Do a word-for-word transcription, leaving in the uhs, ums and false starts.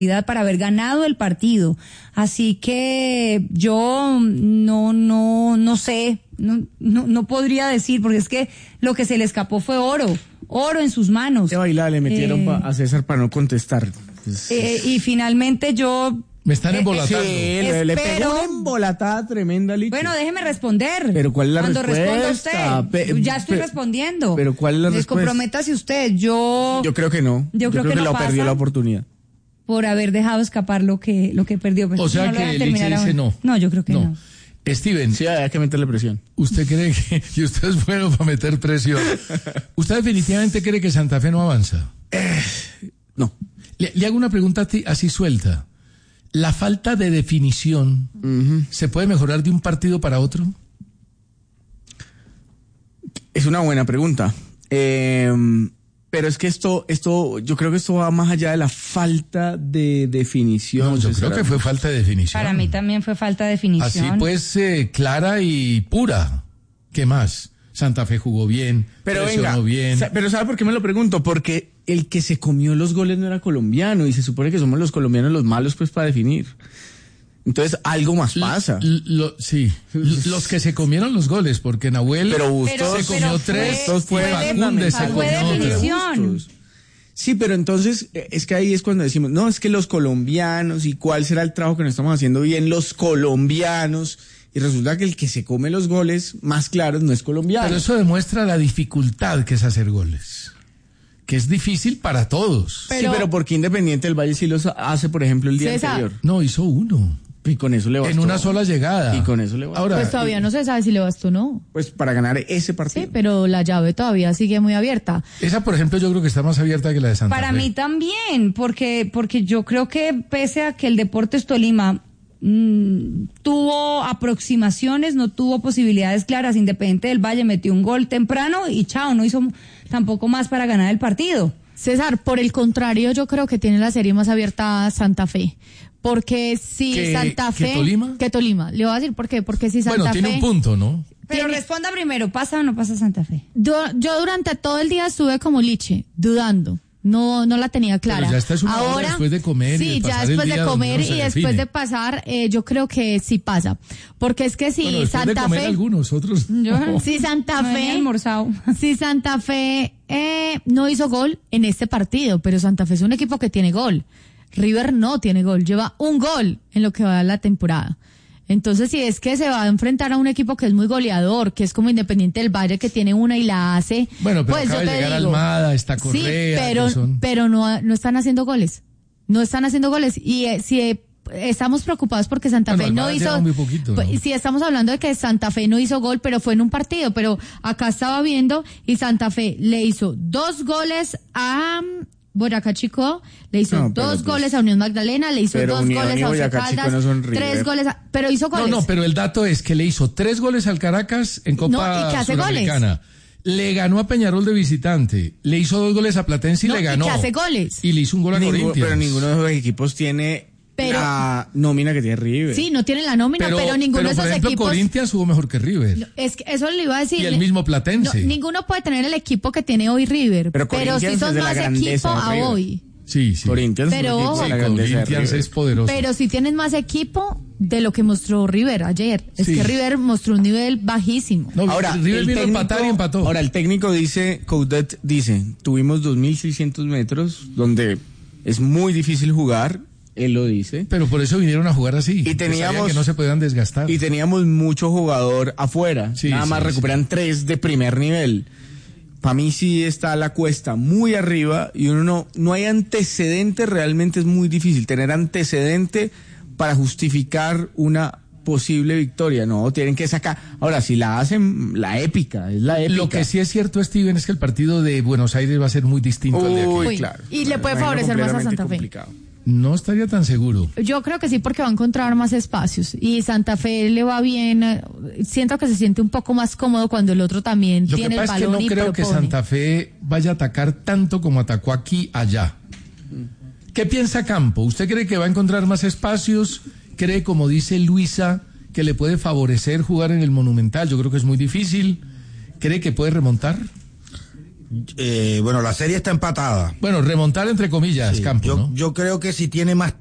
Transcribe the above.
para haber ganado el partido. Así que yo no, no, no sé, no, no, no podría decir, porque es que lo que se le escapó fue oro, oro en sus manos. De bailar le metieron eh, pa, a César para no contestar. Pues, eh, y finalmente yo... Me están embolatando. Sí, le, le pegó una embolatada tremenda, Licho. Bueno, déjeme responder. Pero ¿cuál es la Cuando respuesta? responda usted, pe, ya estoy pe, respondiendo. Pero ¿cuál es la respuesta? Descomprométase usted, yo... Yo creo que no. Yo, yo creo, creo que, que no lo perdió la oportunidad. Por haber dejado escapar lo que lo que perdió. Pues o sea no que Licho dice no. No, yo creo que no. no. Steven. Sí, hay que meterle presión. ¿Usted cree que... Y usted es bueno para meter presión. ¿Usted definitivamente cree que Santa Fe no avanza? Eh, no. Le, le hago una pregunta así suelta. ¿La falta de definición uh-huh. se puede mejorar de un partido para otro? Es una buena pregunta. Eh, pero es que esto, esto, yo creo que esto va más allá de la falta de definición. No, yo creo que fue falta de definición. Para mí también fue falta de definición. Así pues, eh, clara y pura. ¿Qué más? Santa Fe jugó bien, pero venga, bien. Pero ¿sabe por qué me lo pregunto? Porque el que se comió los goles no era colombiano y se supone que somos los colombianos los malos pues para definir. Entonces algo más pasa. L- lo, sí, los que se comieron los goles, porque Nahuel pero Bustos, se comió pero tres, fue, fue, fue, se fue definición. Sí, pero entonces es que ahí es cuando decimos, no, es que los colombianos y cuál será el trabajo que no estamos haciendo bien los colombianos. Y resulta que el que se come los goles más claros no es colombiano. Pero eso demuestra la dificultad que es hacer goles. Que es difícil para todos. Pero, sí, pero porque Independiente del Valle sí los hace, por ejemplo, el día César. anterior. No, hizo uno. Y con eso le bastó. En una sola llegada. Y con eso le bastó. Ahora, pues todavía y, no se sabe si le bastó o no. Pues para ganar ese partido. Sí, pero la llave todavía sigue muy abierta. Esa, por ejemplo, yo creo que está más abierta que la de Santa Fe. Para mí también, porque, porque yo creo que pese a que el Deportes Tolima Mm, tuvo aproximaciones, no tuvo posibilidades claras. Independiente del Valle metió un gol temprano y chao, no hizo tampoco más para ganar el partido. César, por el contrario, yo creo que tiene la serie más abierta Santa Fe. Porque si ¿Qué, Santa Fe... ¿Que Tolima? Que Tolima. Le voy a decir por qué. Porque si Santa Fe... Bueno, tiene Fe, un punto, ¿no? Pero tiene, responda primero, ¿pasa o no pasa Santa Fe? Yo, yo durante todo el día estuve como liche, dudando. No, no la tenía clara. Pero ya esta es una Ahora, hora después de comer sí, y de pasar ya después el día de comer no y después define. de pasar, eh, yo creo que sí pasa. Porque es que si bueno, Santa de comer Fe, algunos, otros yo, no. si Santa no Fe, almorzado. si Santa Fe eh, no hizo gol en este partido, pero Santa Fe es un equipo que tiene gol. River no tiene gol, lleva un gol en lo que va de la temporada. Entonces, si es que se va a enfrentar a un equipo que es muy goleador, que es como Independiente del Valle, que tiene una y la hace, bueno, pero pues acaba yo de te llegar digo, Almada, está Correa, sí, pero, son... pero no, no están haciendo goles. No están haciendo goles. Y eh, si eh, estamos preocupados porque Santa bueno, Fe no hizo... Muy poquito, ¿no? Si estamos hablando de que Santa Fe no hizo gol, pero fue en un partido. Pero acá estaba viendo y Santa Fe le hizo dos goles a... Boyacá Chico, le hizo no, dos pues, goles a Unión Magdalena, le hizo dos Unión goles a Once Caldas, no tres goles a, pero hizo goles. No, no, pero el dato es que le hizo tres goles al Caracas en Copa no, ¿y qué hace Sudamericana. Goles? Le ganó a Peñarol de visitante, le hizo dos goles a Platense y no, le ganó. ¿y qué hace goles? Y le hizo un gol a Ninguno, Corinthians. Pero ninguno de esos equipos tiene pero, la nómina que tiene River. Sí, no tienen la nómina, pero, pero ninguno pero, de esos por ejemplo, equipos... Corinthians jugó mejor que River. Es que eso le iba a decir. Y el mismo Platense. No, ninguno puede tener el equipo que tiene hoy River, pero, pero sí son más equipo a hoy. Sí, sí. Corinthians, pero, sí, la Corinthians es poderoso. Pero sí tienen más equipo de lo que mostró River ayer. Es sí. que River mostró un nivel bajísimo. No, ahora, River vino a empatar y empató. Ahora, el técnico dice, Coudet dice, tuvimos dos mil seiscientos metros donde es muy difícil jugar, él lo dice. Pero por eso vinieron a jugar así. Y teníamos que no se podían desgastar. Y teníamos mucho jugador afuera. Sí, Nada sí, más sí. recuperan tres de primer nivel. Para mí sí está la cuesta muy arriba y uno no, no hay antecedente, realmente es muy difícil tener antecedente para justificar una posible victoria, no, tienen que sacar, ahora si la hacen, la épica, es la épica. Lo que sí es cierto, Steven, es que el partido de Buenos Aires va a ser muy distinto Uy, al de aquí. Uy, claro. Y le puede favorecer más a Santa Fe. Complicado. No estaría tan seguro. Yo creo que sí, porque va a encontrar más espacios y Santa Fe le va bien. Siento que se siente un poco más cómodo cuando el otro también Lo tiene el balón y propone. Lo que pasa es que no creo que Santa Fe vaya a atacar tanto como atacó aquí allá. ¿Qué piensa Campo? ¿Usted cree que va a encontrar más espacios? ¿Cree, como dice Luisa, que le puede favorecer jugar en el Monumental? Yo creo que es muy difícil. ¿Cree que puede remontar? Eh, bueno, la serie está empatada. Bueno, remontar entre comillas, Sí, Campo, yo, ¿no? yo creo que si tiene más